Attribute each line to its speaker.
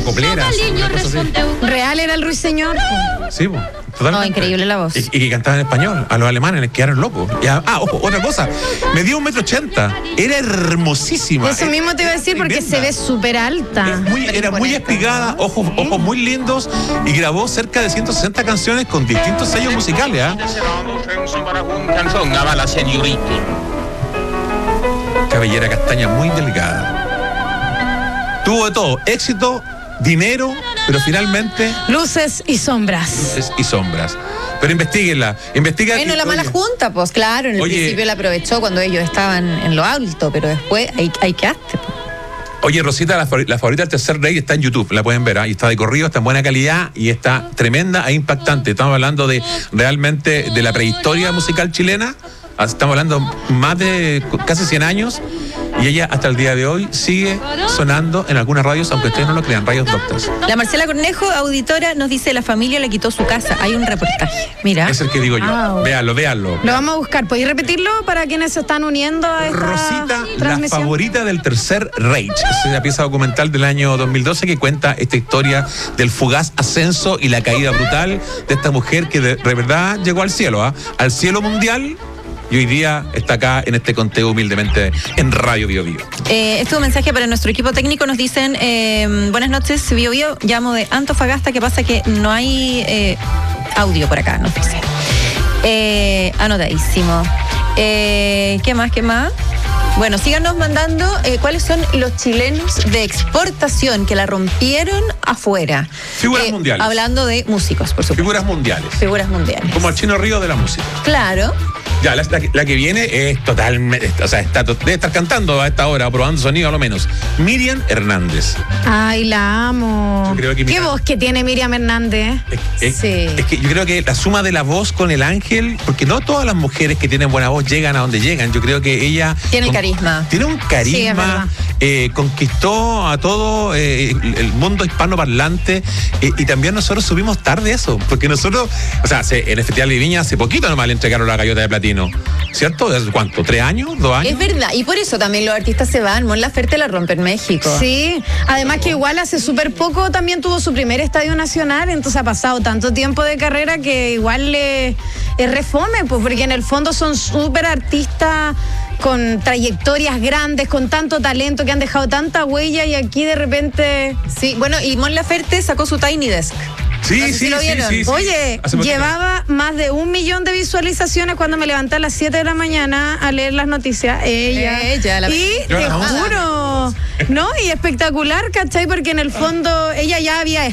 Speaker 1: coplera.
Speaker 2: Real era el ruiseñor.
Speaker 1: Sí, pues. Totalmente.
Speaker 2: Increíble la voz.
Speaker 1: Y que cantaba en español. A los alemanes les quedaron locos. Ojo, otra cosa. Medía 1,80 m. Era hermosísima.
Speaker 2: Eso mismo te iba a decir porque se ve súper alta.
Speaker 1: Era muy espigada, ojos muy lindos, y grabó cerca de 160 canciones con distintos sellos musicales. Cabellera castaña muy delgada. Tuvo de todo, éxito, dinero, pero finalmente
Speaker 2: luces y sombras.
Speaker 1: Pero investiguenla.
Speaker 3: Bueno, la mala junta, pues claro, en el principio la aprovechó cuando ellos estaban en lo alto, pero después ahí quedaste.
Speaker 1: Oye, Rosita, la favorita del Tercer Rey está en YouTube, la pueden ver, y está de corrido, está en buena calidad y está tremenda e impactante. Estamos hablando de realmente de la prehistoria musical chilena. Estamos hablando más de casi 100 años, y ella hasta el día de hoy sigue sonando en algunas radios, aunque ustedes no lo crean, radios doctas.
Speaker 3: La Marcela Cornejo, auditora, nos dice: la familia le quitó su casa. Hay un reportaje. Mira.
Speaker 1: Es el que digo yo. Véanlo.
Speaker 2: Lo vamos a buscar. ¿Podéis repetirlo para quienes se están uniendo a esta
Speaker 1: Rosita,
Speaker 2: transmisión?
Speaker 1: la favorita del Tercer Reich. Es una pieza documental del año 2012 que cuenta esta historia del fugaz ascenso y la caída brutal de esta mujer que de verdad llegó al cielo, al cielo mundial. Y hoy día está acá en este conteo humildemente en Radio Bio Bio.
Speaker 3: Este es un mensaje para nuestro equipo técnico. Nos dicen: buenas noches, Bio Bio. Llamo de Antofagasta. ¿Qué pasa? Que no hay audio por acá, nos dice. Anotadísimo. ¿Qué más? Bueno, síganos mandando cuáles son los chilenos de exportación que la rompieron afuera.
Speaker 1: Figuras mundiales.
Speaker 3: Hablando de músicos, por supuesto.
Speaker 1: Figuras mundiales. Como el Chino Río de la música.
Speaker 3: Claro.
Speaker 1: Ya, la que viene es totalmente, o sea, debe estar cantando a esta hora, probando sonido a lo menos. Miriam Hernández.
Speaker 2: Ay, la amo.
Speaker 1: Yo creo que
Speaker 2: ¿Qué voz que tiene Miriam Hernández?
Speaker 1: Sí. Es que yo creo que la suma de la voz con el ángel, porque no todas las mujeres que tienen buena voz llegan a donde llegan. Yo creo que ella
Speaker 3: tiene carisma.
Speaker 1: Tiene un carisma, conquistó a todo el mundo hispanoparlante, y también nosotros subimos tarde eso, porque nosotros, o sea, en el Festival de Viña hace poquito nomás le entregaron la Gaviota de Platino. ¿Cierto? ¿Hace cuánto? ¿3 años? ¿2 años?
Speaker 3: Es verdad, y por eso también los artistas se van. Mon Laferte la rompe en México.
Speaker 2: Sí, además que igual hace súper poco también tuvo su primer estadio nacional, entonces ha pasado tanto tiempo de carrera que igual es refome, pues, porque en el fondo son súper artistas con trayectorias grandes, con tanto talento, que han dejado tanta huella, y aquí de repente...
Speaker 3: Sí, bueno, y Mon Laferte sacó su Tiny Desk.
Speaker 1: Sí.
Speaker 2: Oye, llevaba más de 1 millón de visualizaciones cuando me levanté a las 7 de la mañana a leer las noticias. Ella y te juro, ¿no? Y espectacular, ¿cachai? Porque en el fondo ella ya había